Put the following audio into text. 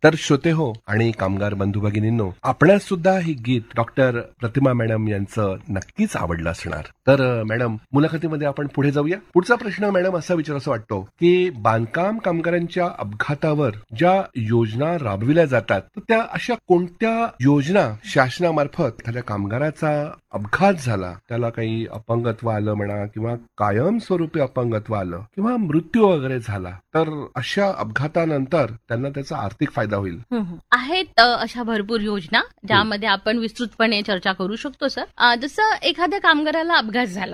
तर श्रोते हो आणि कामगार बंधू भगिनींनो, आपणास सुद्धा ही गीत डॉक्टर प्रतिमा मॅडम यांचं नक्कीच आवडलं असणार. तर मॅडम, मुलाखतीमध्ये आपण पुढे जाऊया. पुढचा प्रश्न मॅडम असा विचारायचा वाटतो की बांधकाम कामगारांच्या अपघातावर ज्या योजना राबविल्या जातात, तर त्या अशा कोणत्या योजना शासनामार्फत एखाद्या कामगाराचा अपघात झाला, त्याला काही अपंगत्व आलं म्हणा किंवा कायमस्वरूपी अपंगत्व आलं किंवा मृत्यू वगैरे झाला, तर अशा अपघातानंतर त्यांना त्याचा आर्थिक फायदा होईल. आहेत अशा भरपूर योजना ज्यामध्ये आपण विस्तृतपणे चर्चा करू शकतो सर. जसं एखाद्या कामगाराला अपघात झाला